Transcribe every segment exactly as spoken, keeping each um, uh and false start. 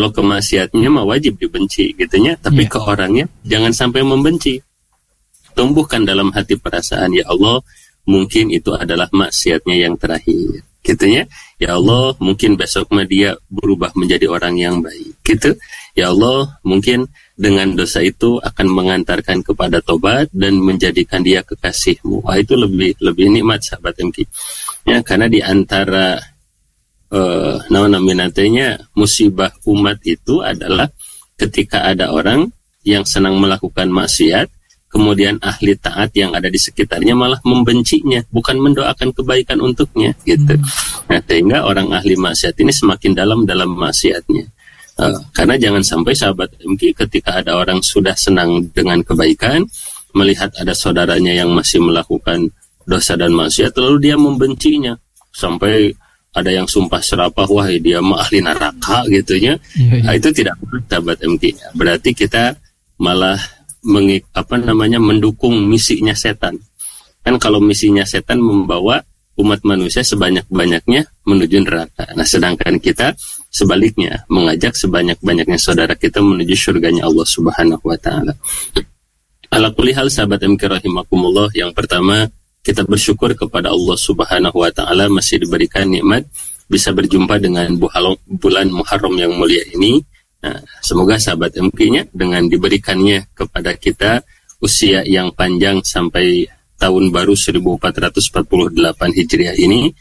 Kalau ke maksiatnya mah wajib dibenci gitunya, tapi yeah. ke orangnya jangan sampai membenci. Tumbuhkan dalam hati perasaan, ya Allah, mungkin itu adalah maksiatnya yang terakhir. Gitunya, ya Allah, mungkin besok mah dia berubah menjadi orang yang baik. Gitu. Ya Allah, mungkin dengan dosa itu akan mengantarkan kepada tobat dan menjadikan dia kekasih-Mu. Wah, itu lebih lebih nikmat sahabat M K. Ya, karena di antara uh, nama-namanya musibah umat itu adalah ketika ada orang yang senang melakukan maksiat, kemudian ahli taat yang ada di sekitarnya malah membencinya, bukan mendoakan kebaikan untuknya, gitu. Nah, sehingga orang ahli maksiat ini semakin dalam dalam maksiatnya. Uh, karena jangan sampai sahabat M K ketika ada orang sudah senang dengan kebaikan, melihat ada saudaranya yang masih melakukan dosa dan maksiat, lalu dia membencinya sampai ada yang sumpah serapah, wah dia mah ahli neraka, gitunya. Ya, ya. Nah, itu tidak benar sahabat M K. Berarti kita malah mengik apa namanya mendukung misinya setan. Kan kalau misinya setan membawa umat manusia sebanyak-banyaknya menuju neraka. Nah, sedangkan kita sebaliknya mengajak sebanyak-banyaknya saudara kita menuju surganya Allah Subhanahu wa taala. Ala kulli hal sahabat M K rahimakumullah, yang pertama kita bersyukur kepada Allah Subhanahu wa taala masih diberikan nikmat bisa berjumpa dengan bulan Muharram yang mulia ini. Nah, semoga sahabat M K-nya dengan diberikannya kepada kita usia yang panjang sampai tahun baru seribu empat ratus empat puluh delapan Hijriah ini,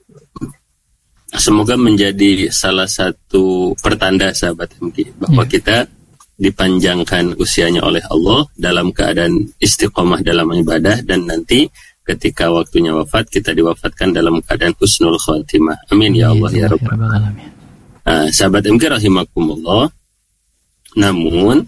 semoga menjadi salah satu pertanda sahabat M K bahwa yeah. kita dipanjangkan usianya oleh Allah dalam keadaan istiqomah dalam ibadah, dan nanti ketika waktunya wafat kita diwafatkan dalam keadaan husnul khatimah. Amin ya Allah ya Rabbal alamin. Uh, sahabat M K rahimakumullah, namun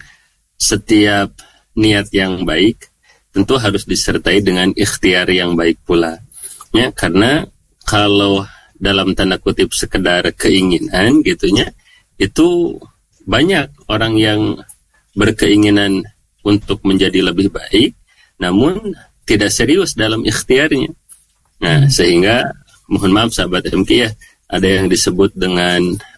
setiap niat yang baik tentu harus disertai dengan ikhtiar yang baik pula, ya, karena kalau dalam tanda kutip sekedar keinginan gitunya, itu banyak orang yang berkeinginan untuk menjadi lebih baik namun tidak serius dalam ikhtiarnya. Nah, sehingga mohon maaf sahabat M K ya, ada yang disebut dengan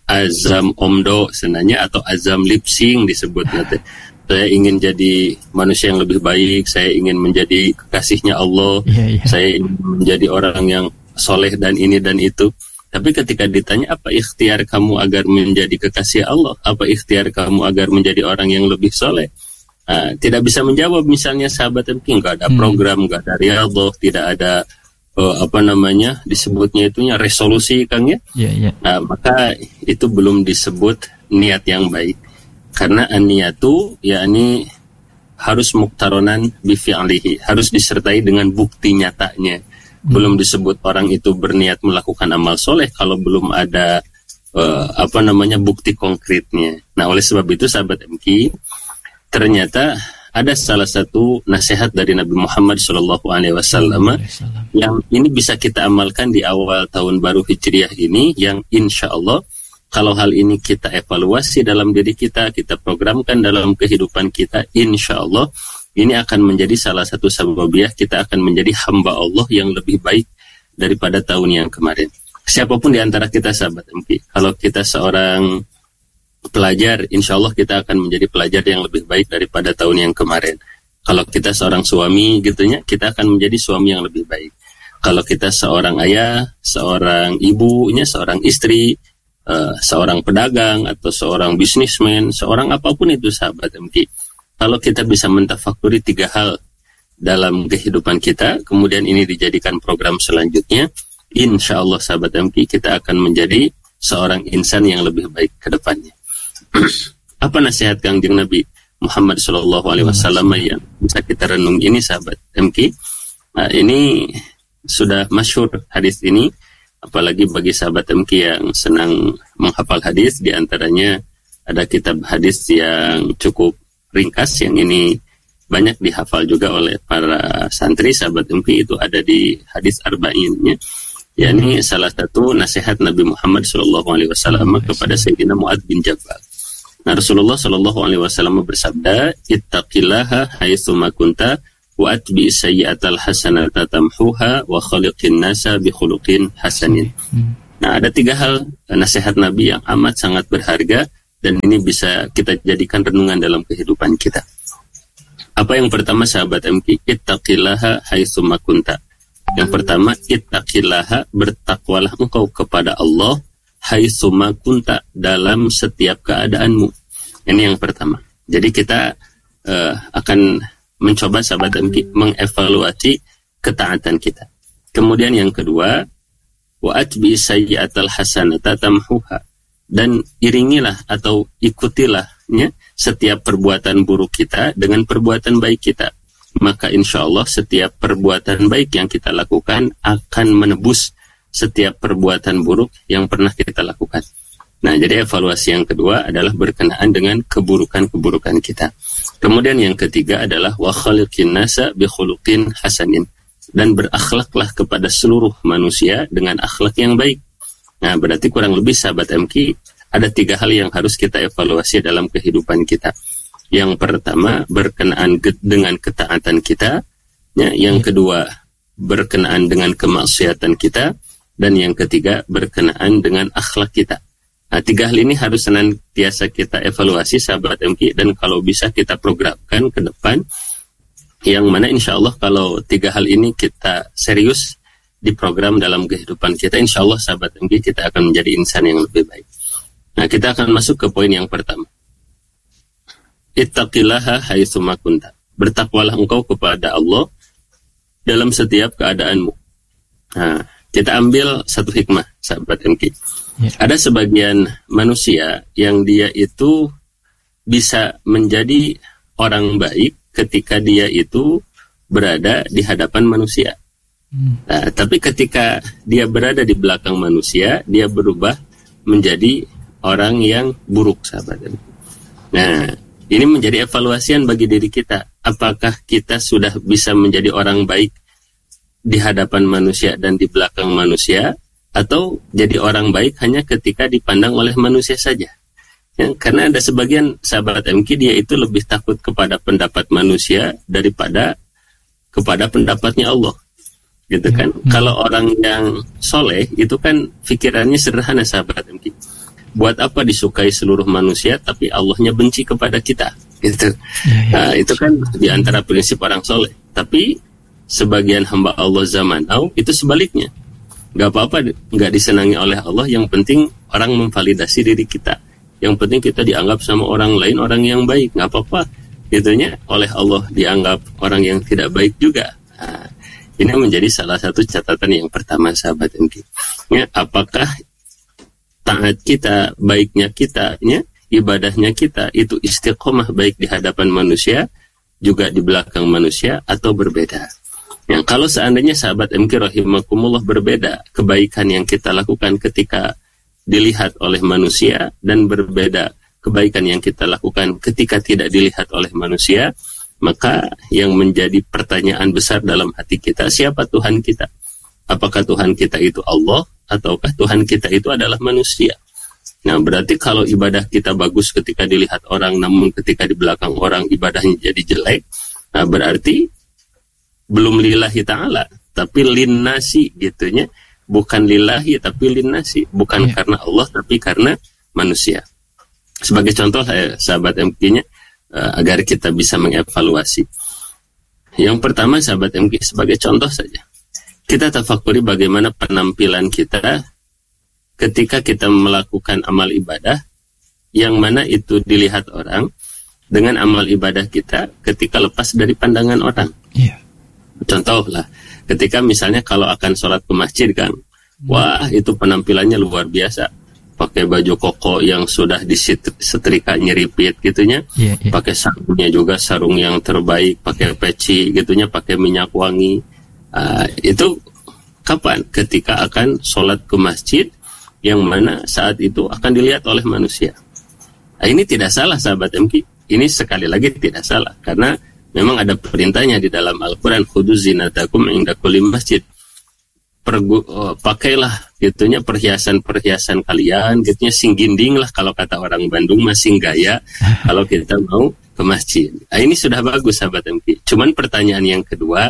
azam omdo senanya atau azam lipsing disebut nanti. Saya ingin jadi manusia yang lebih baik, saya ingin menjadi kekasihnya Allah, yeah, yeah. saya ingin menjadi orang yang soleh dan ini dan itu. Tapi ketika ditanya apa ikhtiar kamu agar menjadi kekasih Allah, apa ikhtiar kamu agar menjadi orang yang lebih soleh, nah, tidak bisa menjawab. Misalnya sahabat M K nggak ada program, nggak hmm. ada riyadhah, tidak ada uh, apa namanya disebutnya itunya resolusi, Kang ya. Yeah, yeah. Nah, maka itu belum disebut niat yang baik. Karena an-niyatu yakni harus muktaronan bifi'lihi, harus disertai dengan bukti nyatanya. Hmm. Belum disebut orang itu berniat melakukan amal soleh kalau belum ada uh, apa namanya bukti konkretnya. Nah, oleh sebab itu sahabat M K, ternyata ada salah satu nasihat dari Nabi Muhammad shallallahu alaihi wasallam yang ini bisa kita amalkan di awal tahun baru Hijriah ini, yang insya Allah kalau hal ini kita evaluasi dalam diri kita, kita programkan dalam kehidupan kita, insya Allah ini akan menjadi salah satu sababiah kita akan menjadi hamba Allah yang lebih baik daripada tahun yang kemarin. Siapapun di antara kita sahabat M K, kalau kita seorang pelajar, insya Allah kita akan menjadi pelajar yang lebih baik daripada tahun yang kemarin. Kalau kita seorang suami gitunya, kita akan menjadi suami yang lebih baik. Kalau kita seorang ayah, seorang ibunya, seorang istri, Uh, seorang pedagang atau seorang bisnismen, seorang apapun itu sahabat M K, kalau kita bisa mentafakuri tiga hal dalam kehidupan kita, kemudian ini dijadikan program selanjutnya, insya Allah sahabat M K kita akan menjadi seorang insan yang lebih baik ke depannya. Apa nasihat Kangjeng Nabi Muhammad shallallahu alaihi wasallam yang bisa kita renung ini sahabat M K? Nah, ini sudah masyhur hadis ini, apalagi bagi sahabat M K yang senang menghafal hadis. Di antaranya ada kitab hadis yang cukup ringkas, yang ini banyak dihafal juga oleh para santri sahabat M K, itu ada di hadis arba'innya, yakni salah satu nasihat Nabi Muhammad shallallahu alaihi wasallam kepada Sayyidina Mu'adz bin Jabal. Nah, Rasulullah shallallahu alaihi wasallam bersabda, ittaqillaha haitsu ma kunta wa atbi sayyi'atal hasanata tamhuha wa khaliqin nasa bi khuluqin hasanin. Hmm. Nah, ada tiga hal nasihat Nabi yang amat sangat berharga dan ini bisa kita jadikan renungan dalam kehidupan kita. Apa yang pertama sahabat M K? Ittaqillaha haitsu ma kunta. Yang pertama, ittaqillaha, bertakwalah engkau kepada Allah haitsu ma kunta, dalam setiap keadaanmu. Ini yang pertama. Jadi kita uh, akan mencoba sahabat M K mengevaluasi ketaatan kita. Kemudian yang kedua, wa atbi sayyi'atal hasanata tamhuha, dan iringilah atau ikutilah ya, setiap perbuatan buruk kita dengan perbuatan baik kita. Maka insya Allah setiap perbuatan baik yang kita lakukan akan menebus setiap perbuatan buruk yang pernah kita lakukan. Nah, jadi evaluasi yang kedua adalah berkenaan dengan keburukan-keburukan kita. Kemudian yang ketiga adalah wa khaliqin nasa bi khuluqin hasanin, dan berakhlaklah kepada seluruh manusia dengan akhlak yang baik. Nah, berarti kurang lebih sahabat M K ada tiga hal yang harus kita evaluasi dalam kehidupan kita. Yang pertama berkenaan ke- dengan ketaatan kita, ya. Yang kedua berkenaan dengan kemaksiatan kita, dan yang ketiga berkenaan dengan akhlak kita. Nah, tiga hal ini harus senantiasa kita evaluasi sahabat M K, dan kalau bisa kita programkan ke depan, yang mana insya Allah kalau tiga hal ini kita serius diprogram dalam kehidupan kita, insya Allah sahabat M K kita akan menjadi insan yang lebih baik. Nah, kita akan masuk ke poin yang pertama. Ittaqillaha haitsu ma kunta. Bertakwalah engkau kepada Allah dalam setiap keadaanmu. Nah, kita ambil satu hikmah sahabat M K. Ya. Ada sebagian manusia yang dia itu bisa menjadi orang baik ketika dia itu berada di hadapan manusia. Hmm. Nah, tapi ketika dia berada di belakang manusia, dia berubah menjadi orang yang buruk sahabat. Nah, ini menjadi evaluasian bagi diri kita. Apakah kita sudah bisa menjadi orang baik di hadapan manusia dan di belakang manusia, atau jadi orang baik hanya ketika dipandang oleh manusia saja? Ya, karena ada sebagian sahabat M K dia itu lebih takut kepada pendapat manusia daripada kepada pendapatnya Allah. Gitu kan? Hmm. Kalau orang yang soleh itu kan pikirannya sederhana sahabat M K. Buat apa disukai seluruh manusia tapi Allahnya benci kepada kita? Gitu. Ya, ya. Nah, itu kan di antara prinsip orang soleh. Tapi sebagian hamba Allah zaman now itu sebaliknya. Gak apa-apa gak disenangi oleh Allah, yang penting orang memvalidasi diri kita. Yang penting kita dianggap sama orang lain orang yang baik, gak apa-apa. Gitunya oleh Allah dianggap orang yang tidak baik juga. Nah, ini menjadi salah satu catatan yang pertama sahabat M K. Ya, apakah taat kita, baiknya kita, ya, ibadahnya kita itu istiqomah baik di hadapan manusia juga di belakang manusia, atau berbeda? Yang kalau seandainya sahabat M K rahimakumullah berbeda kebaikan yang kita lakukan ketika dilihat oleh manusia, dan berbeda kebaikan yang kita lakukan ketika tidak dilihat oleh manusia, maka yang menjadi pertanyaan besar dalam hati kita, siapa Tuhan kita? Apakah Tuhan kita itu Allah, ataukah Tuhan kita itu adalah manusia? Nah, berarti kalau ibadah kita bagus ketika dilihat orang, namun ketika di belakang orang ibadahnya jadi jelek, nah berarti belum lillahi ta'ala, tapi linnasi gitunya. Bukan lillahi tapi linnasi, bukan yeah. karena Allah tapi karena manusia. Sebagai contoh eh, sahabat M K-nya eh, agar kita bisa mengevaluasi. Yang pertama sahabat M K, sebagai contoh saja, kita tafakuri bagaimana penampilan kita ketika kita melakukan amal ibadah, yang mana itu dilihat orang, dengan amal ibadah kita ketika lepas dari pandangan orang. Yeah. Contoh lah, ketika misalnya kalau akan sholat ke masjid kan, hmm. wah itu penampilannya luar biasa, pakai baju koko yang sudah disetrika nyeripit gitunya, yeah, yeah. pakai sarungnya juga sarung yang terbaik, pakai peci gitunya, pakai minyak wangi. Uh, itu kapan? Ketika akan sholat ke masjid, yang mana saat itu akan dilihat oleh manusia. Nah, ini tidak salah sahabat M K, ini sekali lagi tidak salah, karena memang ada perintahnya di dalam Al-Quran, khudu zinatakum inda kulli masjid. Pergu, oh, pakailah gitunya perhiasan-perhiasan kalian, gitunya singginding lah kalau kata orang Bandung, masing gaya kalau kita mau ke masjid. Nah, ini sudah bagus sahabat M K. Cuman pertanyaan yang kedua,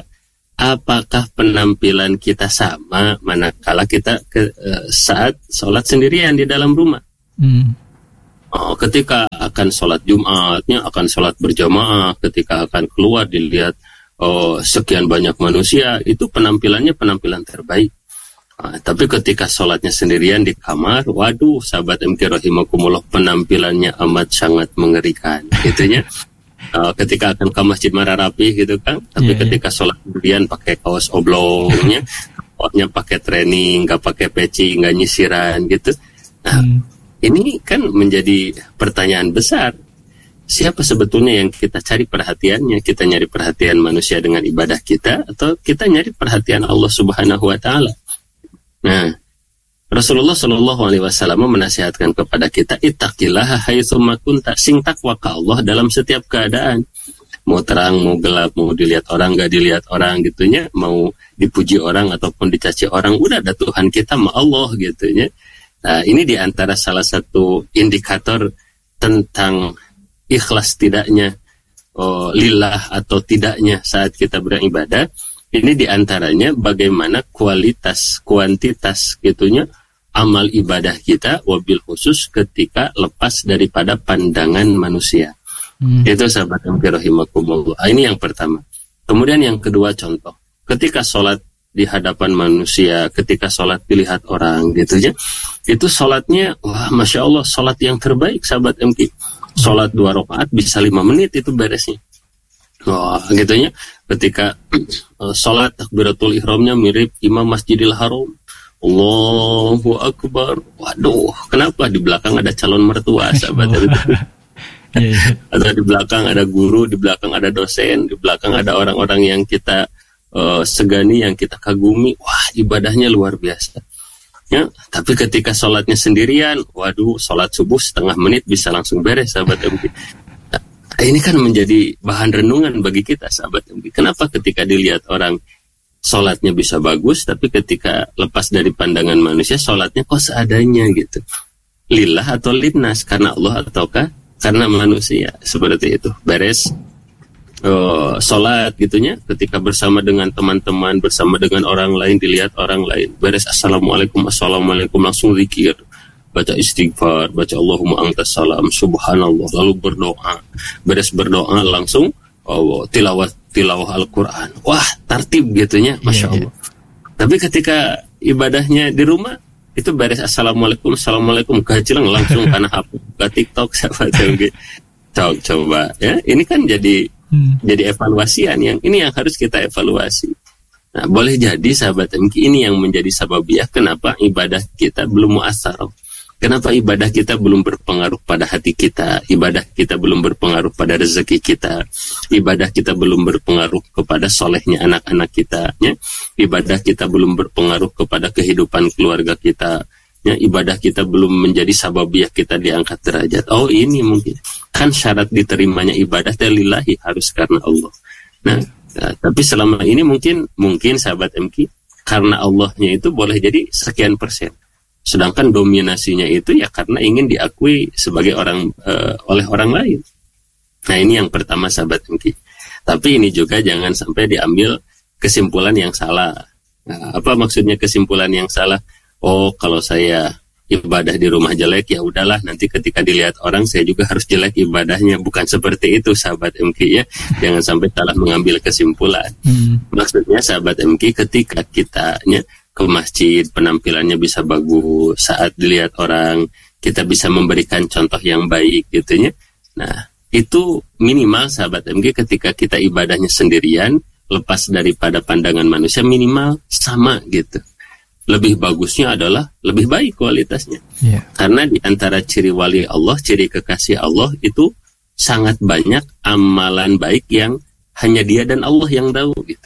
apakah penampilan kita sama manakala kita ke, uh, saat sholat sendirian di dalam rumah? Hmm. Oh, ketika akan sholat Jumatnya, akan sholat berjamaah, ketika akan keluar dilihat oh, sekian banyak manusia, itu penampilannya penampilan terbaik. Nah, tapi ketika sholatnya sendirian di kamar, waduh, sahabat M K rahimakumullah, penampilannya amat sangat mengerikan, gitunya. Uh, ketika akan ke masjid marah rapi gitu kan, tapi yeah, ketika yeah. sholat sendirian pakai kaos oblongnya, kaosnya pakai training, nggak pakai peci, nggak nyisiran gitu. Nah, hmm. ini kan menjadi pertanyaan besar. Siapa sebetulnya yang kita cari perhatiannya? Kita nyari perhatian manusia dengan ibadah kita, atau kita nyari perhatian Allah Subhanahu Wa Taala? Nah, Rasulullah Shallallahu Alaihi Wasallam menasihatkan kepada kita, ittaqillaha haitsu ma kunta, sing takwa ke Allah dalam setiap keadaan. Mau terang, mau gelap, mau dilihat orang, nggak dilihat orang, gitunya. Mau dipuji orang ataupun dicaci orang, udah ada Tuhan kita, ma Allah, gitunya. Nah, ini diantara salah satu indikator tentang ikhlas tidaknya, oh, lillah atau tidaknya saat kita beribadah. Ini diantaranya bagaimana kualitas, kuantitas gitunya amal ibadah kita, wabil khusus ketika lepas daripada pandangan manusia. Hmm. Itu sahabat M K rahimakumullah. Ini yang pertama. Kemudian yang kedua contoh, ketika sholat di hadapan manusia, ketika sholat dilihat orang gitunya, itu sholatnya, wah masya Allah, sholat yang terbaik sahabat M K. Sholat dua rakaat bisa lima menit itu beresnya. Wah, gitunya ketika uh, sholat takbiratul ihramnya mirip imam Masjidil Haram, Allahu Akbar. Waduh, kenapa di belakang ada calon mertua sahabat? Atau di belakang ada guru, di belakang ada dosen, di belakang ada orang-orang yang kita uh, segani, yang kita kagumi. Wah, ibadahnya luar biasa. Ya, tapi ketika sholatnya sendirian, waduh, sholat subuh setengah menit bisa langsung beres sahabat. Ini kan menjadi bahan renungan bagi kita sahabat. Kenapa ketika dilihat orang sholatnya bisa bagus, tapi ketika lepas dari pandangan manusia sholatnya kok seadanya gitu. Lillah atau linnas, karena Allah ataukah karena manusia, seperti itu. Beres uh, sholat gitunya, ketika bersama dengan teman-teman, bersama dengan orang lain, dilihat orang lain, beres assalamualaikum, assalamualaikum, langsung zikir, baca istighfar, baca Allahumma antas salam, subhanallah, lalu berdoa. Beres berdoa langsung oh, tilawah tilawah Al-Quran. Wah, tertib gitunya, masya Allah. Yeah, yeah. Tapi ketika ibadahnya di rumah, itu beres assalamualaikum, assalamualaikum, kehacilan langsung karena H P, ke TikTok, siapa tahu. Coba, coba ya, ini kan jadi hmm. jadi evaluasian yang ini yang harus kita evaluasi. Nah, boleh jadi sahabat M K ini yang menjadi sababiah kenapa ibadah kita belum mu'assarah. Kenapa ibadah kita belum berpengaruh pada hati kita, ibadah kita belum berpengaruh pada rezeki kita, ibadah kita belum berpengaruh kepada solehnya anak-anak kita, ya? Ibadah kita belum berpengaruh kepada kehidupan keluarga kita, ya? Ibadah kita belum menjadi sababiah kita diangkat derajat. Oh, ini mungkin kan syarat diterimanya ibadah lillahi harus karena Allah. Nah, nah, tapi selama ini mungkin mungkin sahabat M K karena Allahnya itu boleh jadi sekian persen. Sedangkan dominasinya itu ya karena ingin diakui sebagai orang uh, oleh orang lain. Nah, ini yang pertama sahabat M K. Tapi ini juga jangan sampai diambil kesimpulan yang salah. Nah, apa maksudnya kesimpulan yang salah? Oh, kalau saya ibadah di rumah jelek, ya udahlah nanti ketika dilihat orang saya juga harus jelek ibadahnya. Bukan seperti itu sahabat M K ya. Jangan sampai salah mengambil kesimpulan. Hmm. Maksudnya sahabat M K ketika kitanya ke masjid, penampilannya bisa bagus, saat dilihat orang kita bisa memberikan contoh yang baik gitunya. Nah, itu minimal sahabat M G ketika kita ibadahnya sendirian, lepas daripada pandangan manusia, minimal sama gitu. Lebih bagusnya adalah lebih baik kualitasnya. Yeah. Karena di antara ciri wali Allah, ciri kekasih Allah itu sangat banyak amalan baik yang hanya Dia dan Allah yang tahu gitu.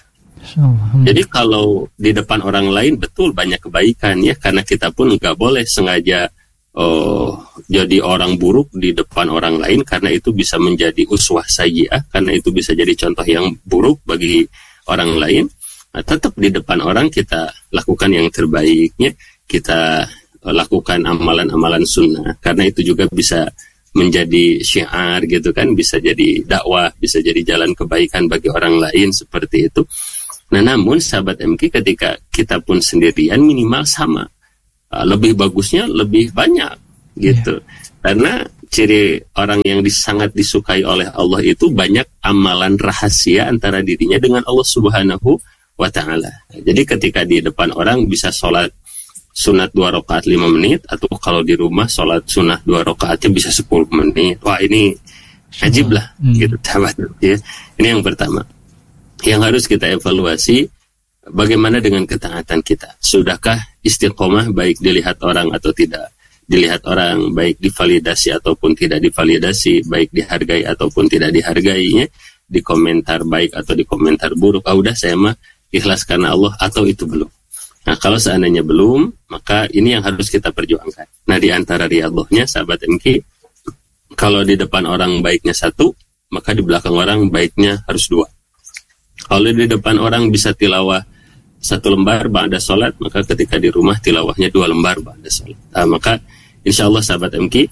Jadi kalau di depan orang lain betul banyak kebaikan ya, karena kita pun nggak boleh sengaja oh, jadi orang buruk di depan orang lain, karena itu bisa menjadi uswah sayyi'ah, karena itu bisa jadi contoh yang buruk bagi orang lain. Nah, tetap di depan orang kita lakukan yang terbaiknya, kita lakukan amalan-amalan sunnah, karena itu juga bisa menjadi syiar gitu kan, bisa jadi dakwah, bisa jadi jalan kebaikan bagi orang lain seperti itu. Nah, namun sahabat M K ketika kita pun sendirian minimal sama, uh, lebih bagusnya lebih banyak gitu. Yeah. Karena ciri orang yang sangat disukai oleh Allah itu banyak amalan rahasia antara dirinya dengan Allah Subhanahu wa ta'ala. Jadi ketika di depan orang bisa sholat sunat dua rakaat lima menit, atau kalau di rumah sholat sunat dua rakaatnya bisa sepuluh menit. Wah, ini ajib lah, hmm. gitu sahabat. Ya. Ini yang pertama. Yang harus kita evaluasi, bagaimana dengan ketaatan kita? Sudahkah istiqomah baik dilihat orang atau tidak? Dilihat orang, baik divalidasi ataupun tidak divalidasi, baik dihargai ataupun tidak dihargainya, di komentar baik atau di komentar buruk, ah udah saya mah ikhlas karena Allah, atau itu belum. Nah, kalau seandainya belum, maka ini yang harus kita perjuangkan. Nah, di antara riyadhahnya, sahabat M K, kalau di depan orang baiknya satu, maka di belakang orang baiknya harus dua. Kalau di depan orang bisa tilawah satu lembar ba'da sholat, maka ketika di rumah tilawahnya dua lembar ba'da sholat. Nah, maka insya Allah sahabat M K,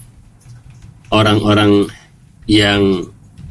orang-orang yang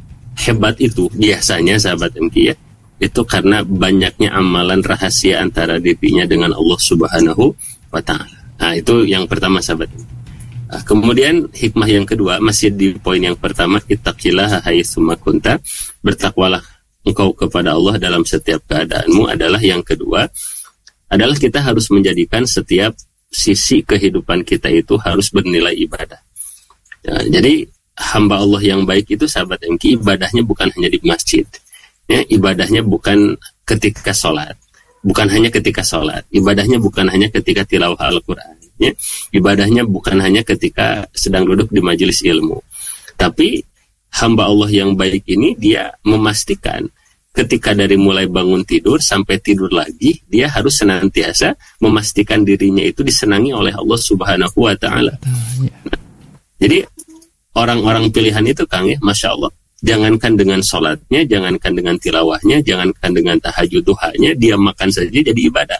hebat itu biasanya sahabat M K ya, itu karena banyaknya amalan rahasia antara dirinya dengan Allah Subhanahu wa ta'ala. Nah, itu yang pertama sahabat M K. Nah, kemudian hikmah yang kedua, masih di poin yang pertama, ittaqillaha haitsu ma kunta, bertakwalah engkau kepada Allah dalam setiap keadaanmu, adalah yang kedua, adalah kita harus menjadikan setiap sisi kehidupan kita itu harus bernilai ibadah. Ya, jadi hamba Allah yang baik itu sahabat M K, ibadahnya bukan hanya di masjid, ya, ibadahnya bukan ketika sholat, bukan hanya ketika sholat, ibadahnya bukan hanya ketika tilawah Al-Quran, ya, ibadahnya bukan hanya ketika sedang duduk di majelis ilmu, tapi hamba Allah yang baik ini dia memastikan ketika dari mulai bangun tidur sampai tidur lagi, dia harus senantiasa memastikan dirinya itu disenangi oleh Allah Subhanahu wa ta'ala. Nah, jadi orang-orang pilihan itu Kang ya, Masya Allah, jangankan dengan sholatnya, jangankan dengan tilawahnya, jangankan dengan tahajud duhanya, dia makan saja jadi ibadah.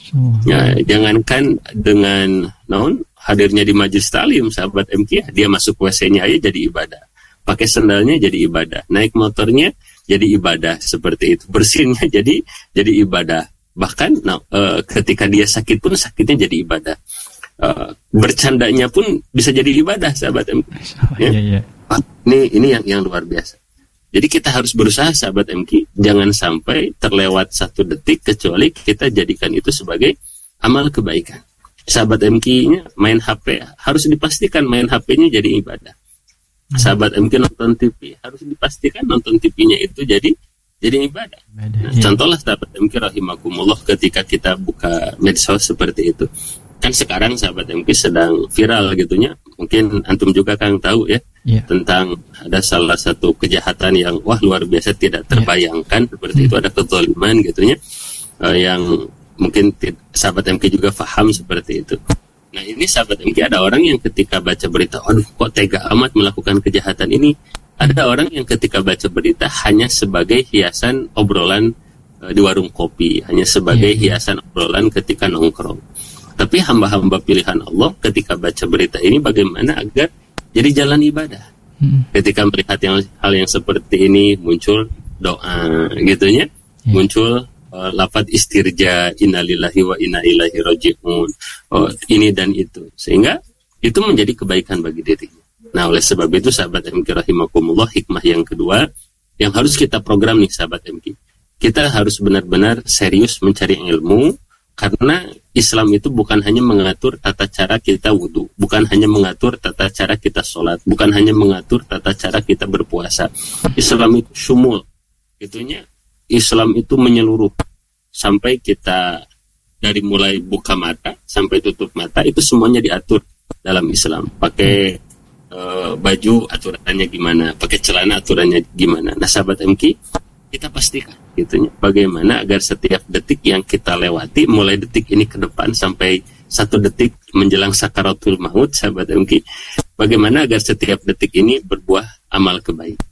Ya, jangankan dengan non hadirnya di majelis talim sahabat M K, dia masuk W C-nya aja jadi ibadah. Pakai sendalnya jadi ibadah, naik motornya jadi ibadah, seperti itu. Bersihnya jadi jadi ibadah. Bahkan nah, e, ketika dia sakit pun sakitnya jadi ibadah. E, bercandanya pun bisa jadi ibadah, sahabat M K. Ya? Ya, ya. Ah, ini ini yang yang luar biasa. Jadi kita harus berusaha, sahabat M K, jangan sampai terlewat satu detik kecuali kita jadikan itu sebagai amal kebaikan. Sahabat M K-nya main H P, harus dipastikan main H P-nya jadi ibadah. Sahabat M K nonton T V, harus dipastikan nonton T V-nya itu jadi jadi ibadah. Nah, ya. Contohlah sahabat M K rahimakumullah, ketika kita buka medsos seperti itu. Kan sekarang sahabat M K sedang viral gitunya. Mungkin antum juga Kang tahu ya, ya. Tentang ada salah satu kejahatan yang wah luar biasa tidak terbayangkan, ya. Seperti hmm. itu, ada kezaliman gitunya, uh, yang mungkin t- sahabat M K juga paham seperti itu. Nah, ini sahabat M K, ada orang yang ketika baca berita, aduh kok tega amat melakukan kejahatan ini. Ada orang yang ketika baca berita hanya sebagai hiasan obrolan e, di warung kopi, hanya sebagai yeah. hiasan obrolan ketika nongkrong. Tapi hamba-hamba pilihan Allah ketika baca berita ini bagaimana agar jadi jalan ibadah. Hmm. Ketika melihat yang hal yang seperti ini, muncul doa gitunya, yeah. muncul Uh, lafaz istirja, innalillahi wa inna ilaihi raji'un, oh, ini dan itu, sehingga itu menjadi kebaikan bagi dirinya. Nah, oleh sebab itu sahabat M K rahimakumullah, hikmah yang kedua yang harus kita program nih sahabat M K, kita harus benar-benar serius mencari ilmu, karena Islam itu bukan hanya mengatur tata cara kita wudu, bukan hanya mengatur tata cara kita sholat, bukan hanya mengatur tata cara kita berpuasa. Islam itu syumul, itunya Islam itu menyeluruh, sampai kita dari mulai buka mata sampai tutup mata itu semuanya diatur dalam Islam. Pakai uh, baju aturannya gimana, pakai celana aturannya gimana. Nah, sahabat M K, kita pastikan gitunya, bagaimana agar setiap detik yang kita lewati, mulai detik ini ke depan sampai satu detik menjelang sakaratul maut, sahabat M K, bagaimana agar setiap detik ini berbuah amal kebaikan.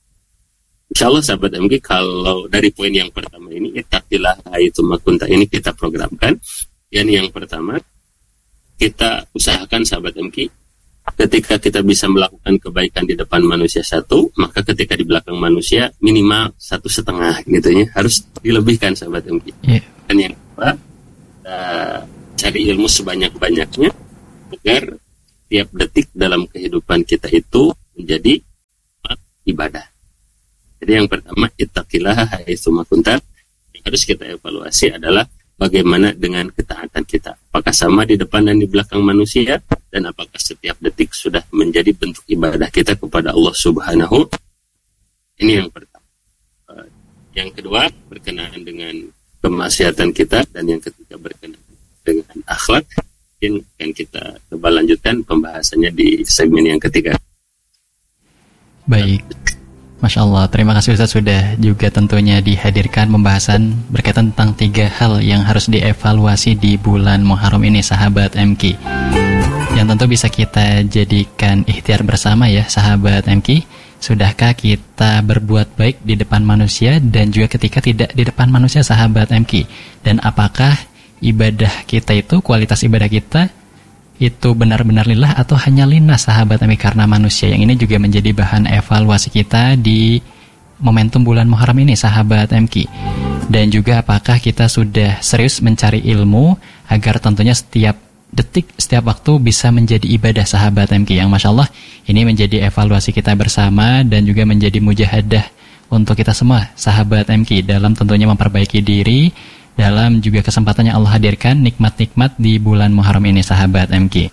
Insya Allah sahabat M K, kalau dari poin yang pertama ini, ittaqillaha haitsu ma kunta, ini kita programkan. Yang yang pertama, kita usahakan sahabat M K, ketika kita bisa melakukan kebaikan di depan manusia satu, maka ketika di belakang manusia minimal satu setengah gitu ya, harus dilebihkan sahabat M K. Yeah. Dan yang kedua, uh, cari ilmu sebanyak-banyaknya agar setiap detik dalam kehidupan kita itu menjadi ibadah. Jadi yang pertama, ittaqillaha haitsu ma kunta. Yang harus kita evaluasi adalah bagaimana dengan ketaatan kita. Apakah sama di depan dan di belakang manusia, dan apakah setiap detik sudah menjadi bentuk ibadah kita kepada Allah Subhanahu. Ini yang pertama. Yang kedua, berkenaan dengan kemaksiatan kita, dan yang ketiga berkenaan dengan akhlak. Mungkin akan kita coba lanjutkan pembahasannya di segmen yang ketiga. Baik, Masya Allah, terima kasih Ustaz sudah juga tentunya dihadirkan pembahasan berkaitan tentang tiga hal yang harus dievaluasi di bulan Muharram ini, sahabat M K. Yang tentu bisa kita jadikan ikhtiar bersama ya, sahabat M K. Sudahkah kita berbuat baik di depan manusia dan juga ketika tidak di depan manusia, sahabat M K? Dan apakah ibadah kita itu, kualitas ibadah kita itu benar-benar lillah atau hanya lina, sahabat M K? Karena manusia yang ini juga menjadi bahan evaluasi kita di momentum bulan Muharram ini, sahabat M K. Dan juga apakah kita sudah serius mencari ilmu agar tentunya setiap detik, setiap waktu bisa menjadi ibadah, sahabat M K, yang Masya Allah ini menjadi evaluasi kita bersama dan juga menjadi mujahadah untuk kita semua, sahabat M K, dalam tentunya memperbaiki diri dalam juga kesempatan yang Allah hadirkan, nikmat-nikmat di bulan Muharram ini, sahabat M K.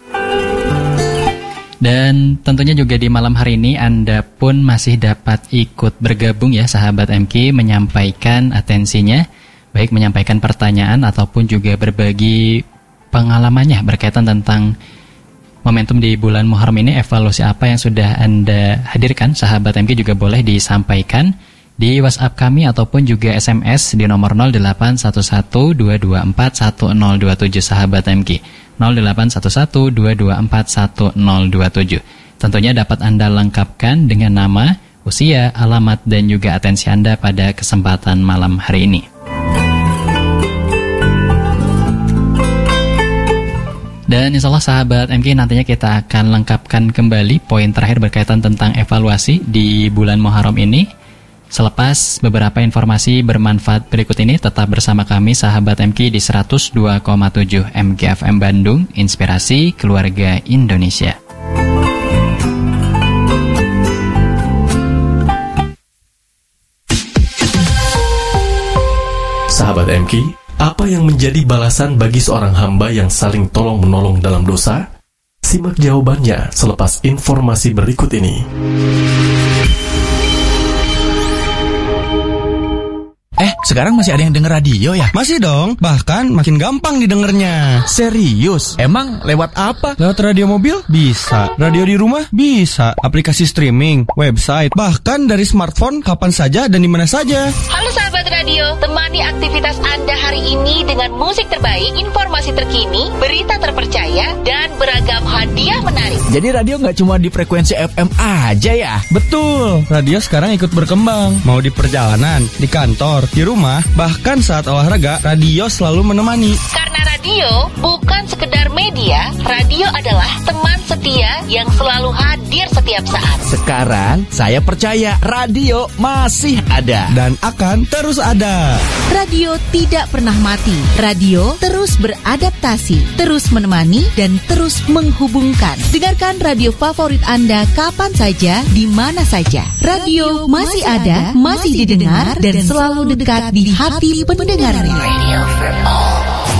Dan tentunya juga di malam hari ini Anda pun masih dapat ikut bergabung ya, sahabat M K, menyampaikan atensinya, baik menyampaikan pertanyaan ataupun juga berbagi pengalamannya berkaitan tentang momentum di bulan Muharram ini. Evaluasi apa yang sudah Anda hadirkan, sahabat M K, juga boleh disampaikan di WhatsApp kami ataupun juga S M S di nomor nol delapan satu satu dua dua empat satu nol dua tujuh, sahabat M K. nol delapan satu satu dua dua empat satu nol dua tujuh. Tentunya dapat Anda lengkapkan dengan nama, usia, alamat, dan juga atensi Anda pada kesempatan malam hari ini. Dan insya Allah, sahabat M K, nantinya kita akan lengkapkan kembali poin terakhir berkaitan tentang evaluasi di bulan Muharram ini. Selepas beberapa informasi bermanfaat berikut ini, tetap bersama kami, sahabat M K, di seratus dua koma tujuh M K F M Bandung, Inspirasi Keluarga Indonesia. Sahabat M K, apa yang menjadi balasan bagi seorang hamba yang saling tolong-menolong dalam dosa? Simak jawabannya selepas informasi berikut ini. Eh, sekarang masih ada yang denger radio ya? Masih dong, bahkan makin gampang didengarnya. Serius? Emang lewat apa? Lewat radio mobil? Bisa. Radio di rumah? Bisa. Aplikasi streaming, website, bahkan dari smartphone kapan saja dan di mana saja. Halo sahabat radio, temani aktivitas Anda hari ini dengan musik terbaik, informasi terkini, berita terpercaya, dan beragam hadiah menarik. Jadi radio nggak cuma di frekuensi F M aja ya? Betul, radio sekarang ikut berkembang. Mau di perjalanan, di kantor, di rumah, bahkan saat olahraga, radio selalu menemani. Karena radio bukan sekedar media, radio adalah teman setia yang selalu hadir setiap saat. Sekarang saya percaya radio masih ada dan akan terus ada. Radio tidak pernah mati. Radio terus beradaptasi, terus menemani, dan terus menghubungkan. Dengarkan radio favorit Anda kapan saja, di mana saja. Radio masih ada, masih didengar, dan selalu dekat di hati pendengarnya. Radio for all.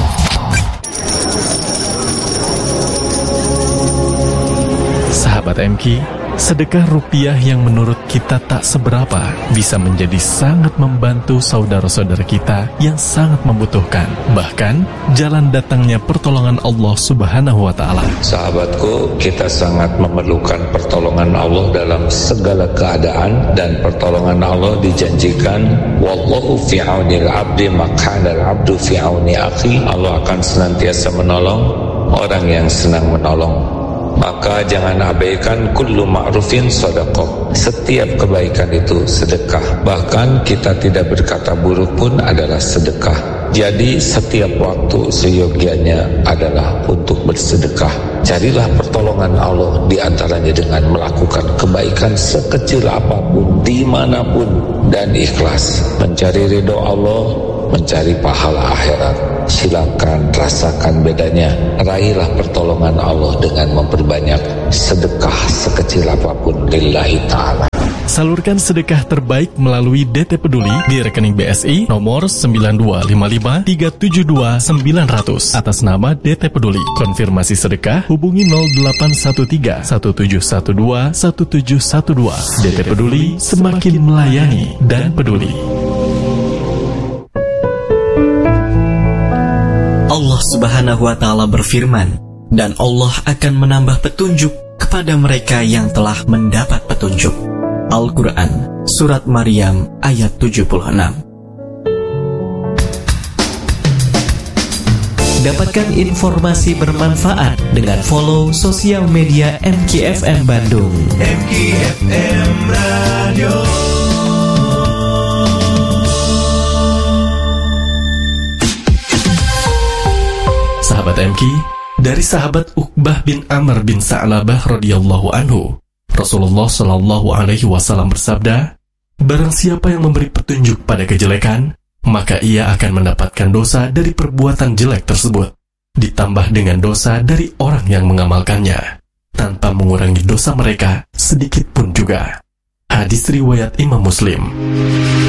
Sahabat M K, sedekah rupiah yang menurut kita tak seberapa bisa menjadi sangat membantu saudara-saudara kita yang sangat membutuhkan. Bahkan, jalan datangnya pertolongan Allah Subhanahu wa Ta'ala. Sahabatku, kita sangat memerlukan pertolongan Allah dalam segala keadaan, dan pertolongan Allah dijanjikan, wallahu fi aunil abdi maq'anal abdu fi auni akhi. Allah akan senantiasa menolong orang yang senang menolong. Maka jangan abaikan kullu ma'rufin sedekah. Setiap kebaikan itu sedekah. Bahkan kita tidak berkata buruk pun adalah sedekah. Jadi setiap waktu seyogianya adalah untuk bersedekah. Carilah pertolongan Allah di antaranya dengan melakukan kebaikan sekecil apapun, dimanapun, dan ikhlas. Mencari ridho Allah mencari pahala akhirat. Silakan rasakan bedanya. Raihlah pertolongan Allah dengan memperbanyak sedekah sekecil apapun lillahi ta'ala. Salurkan sedekah terbaik melalui D T Peduli di rekening B S I nomor sembilan dua lima lima tiga tujuh dua sembilan nol nol atas nama D T Peduli. Konfirmasi sedekah hubungi nol delapan satu tiga satu tujuh satu dua satu tujuh satu dua. D T Peduli, semakin melayani dan peduli. Allah Subhanahu wa Ta'ala berfirman, dan Allah akan menambah petunjuk kepada mereka yang telah mendapat petunjuk. Al-Quran, Surat Maryam, ayat tujuh puluh enam. Dapatkan informasi bermanfaat dengan follow sosial media M K F M Bandung. M K F M Radio. Sahabat M K, dari sahabat Uqbah bin Amr bin Sa'labah radhiyallahu anhu, Rasulullah Shallallahu Alaihi Wasallam bersabda, barang siapa yang memberi petunjuk pada kejelekan, maka ia akan mendapatkan dosa dari perbuatan jelek tersebut, ditambah dengan dosa dari orang yang mengamalkannya, tanpa mengurangi dosa mereka sedikit pun juga. Hadis riwayat Imam Muslim.